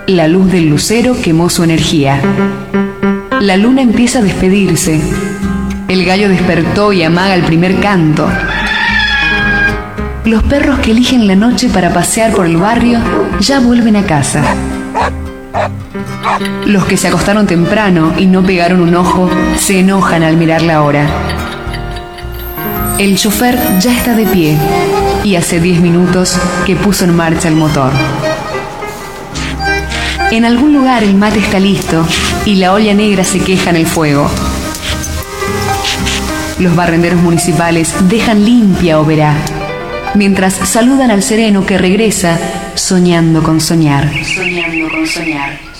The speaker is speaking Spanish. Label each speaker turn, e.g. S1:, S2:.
S1: La luz del lucero quemó su energía. La luna empieza a despedirse. El gallo despertó y amaga el primer canto. Los perros que eligen la noche para pasear por el barrio ya vuelven a casa. Los que se acostaron temprano y no pegaron un ojo se enojan al mirar la hora. El chofer ya está de pie y hace 10 minutos que puso en marcha el motor. En algún lugar el mate está listo y la olla negra se queja en el fuego. Los barrenderos municipales dejan limpia Oberá, mientras saludan al sereno que regresa soñando con soñar. Soñando con soñar.